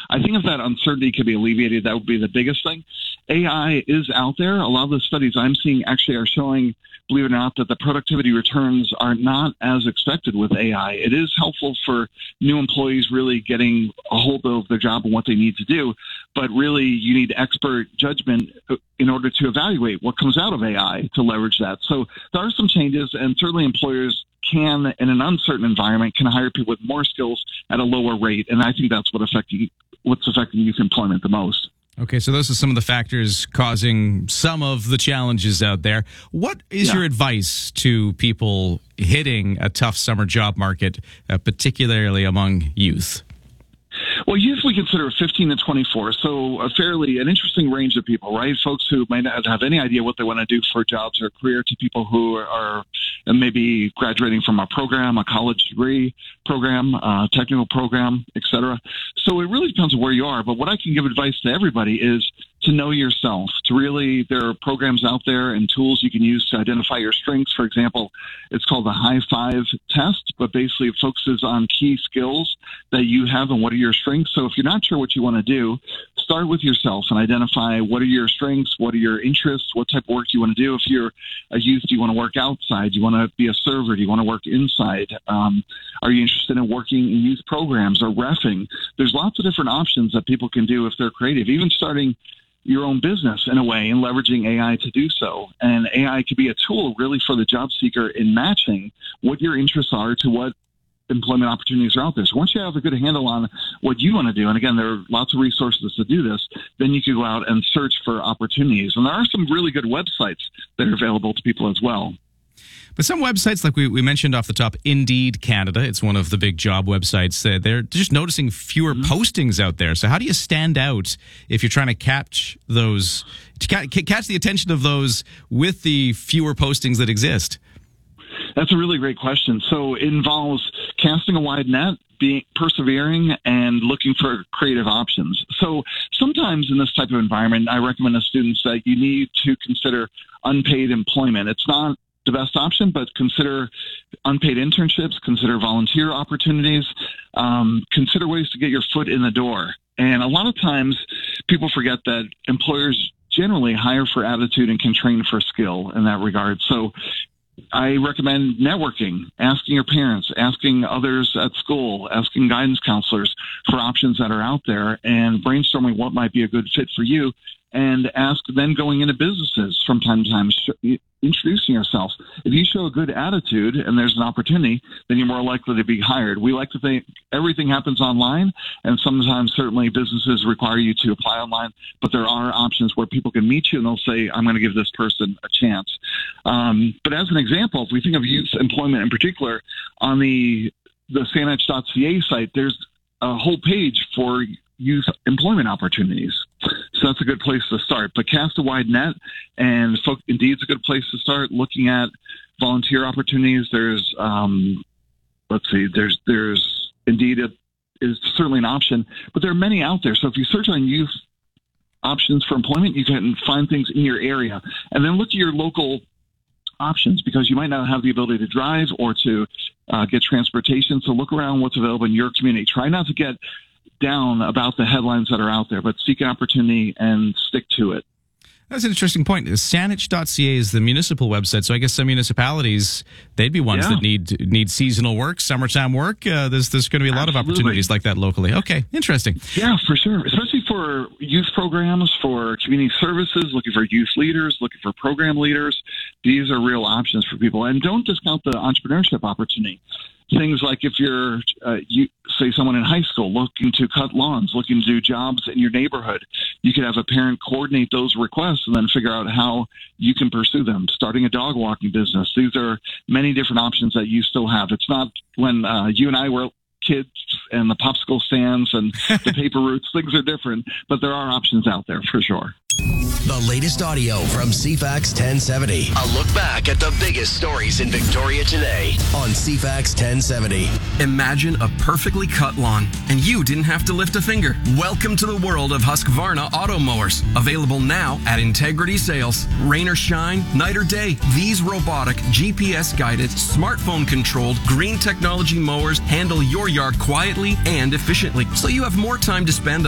I think if that uncertainty could be alleviated, that would be the biggest thing. AI is out there. A lot of the studies I'm seeing actually are showing, believe it or not, that the productivity returns are not as expected with AI. It is helpful for new employees really getting a hold of their job and what they need to do, but really you need expert judgment in order to evaluate what comes out of AI to leverage that. So there are some changes, and certainly employers can, in an uncertain environment, can hire people with more skills at a lower rate, and I think that's what's affecting youth employment the most. Okay, so those are some of the factors causing some of the challenges out there. What is your advice to people hitting a tough summer job market, particularly among youth? Well, youth we consider 15 to 24, so an interesting range of people, right? Folks who might not have any idea what they want to do for jobs or career, to people who are maybe graduating from a program, a college degree program, technical program, etc. So it really depends on where you are. But what I can give advice to everybody is to know yourself, there are programs out there and tools you can use to identify your strengths. For example, it's called the High Five test, but basically it focuses on key skills that you have and what are your strengths. So if you're not sure what you want to do, start with yourself and identify what are your strengths, what are your interests, what type of work you want to do. If you're a youth, do you want to work outside? Do you want to be a server? Do you want to work inside? Are you interested in working in youth programs or reffing? There's lots of different options that people can do if they're creative, even starting your own business in a way and leveraging AI to do so. And AI could be a tool really for the job seeker in matching what your interests are to what employment opportunities are out there. So once you have a good handle on what you want to do, and again, there are lots of resources to do this, then you can go out and search for opportunities. And there are some really good websites that are available to people as well. But some websites, like we mentioned off the top, Indeed Canada, it's one of the big job websites. They're just noticing fewer postings out there. So how do you stand out if you're trying to catch the attention of those with the fewer postings that exist? That's a really great question. So it involves casting a wide net, being persevering, and looking for creative options. So sometimes in this type of environment, I recommend to students that you need to consider unpaid employment. It's not the best option, but consider unpaid internships, consider volunteer opportunities, consider ways to get your foot in the door. And a lot of times people forget that employers generally hire for attitude and can train for skill in that regard. So I recommend networking, asking your parents, asking others at school, asking guidance counselors for options that are out there, and brainstorming what might be a good fit for you. And then going into businesses from time to time, introducing yourself. If you show a good attitude and there's an opportunity, then you're more likely to be hired. We like to think everything happens online, and sometimes certainly businesses require you to apply online, but there are options where people can meet you and they'll say, I'm going to give this person a chance. But as an example, if we think of youth employment in particular, on the SANH.ca site, there's a whole page for youth employment opportunities. So that's a good place to start. But cast a wide net, and Indeed's a good place to start looking at volunteer opportunities. There's Indeed is certainly an option, but there are many out there. So if you search on youth options for employment, you can find things in your area. And then look at your local options, because you might not have the ability to drive or to get transportation. So look around what's available in your community. Try not to get down about the headlines that are out there, but seek an opportunity and stick to it. That's an interesting point. SANH.ca is the municipal website, so I guess some municipalities, they'd be ones that need seasonal work, summertime work. There's going to be a lot of opportunities like that locally. Okay, interesting. Yeah, for sure, especially for youth programs, for community services, looking for youth leaders, looking for program leaders. These are real options for people. And don't discount the entrepreneurship opportunity. Things like if you're, say, someone in high school looking to cut lawns, looking to do jobs in your neighborhood, you could have a parent coordinate those requests and then figure out how you can pursue them. Starting a dog walking business. These are many different options that you still have. It's not when you and I were kids and the popsicle stands and the paper routes. Things are different, but there are options out there for sure. The latest audio from CFAX 1070. A look back at the biggest stories in Victoria today on CFAX 1070. Imagine a perfectly cut lawn, and you didn't have to lift a finger. Welcome to the world of Husqvarna auto mowers. Available now at Integrity Sales. Rain or shine, night or day, these robotic, GPS-guided, smartphone-controlled, green technology mowers handle your yard quietly and efficiently, so you have more time to spend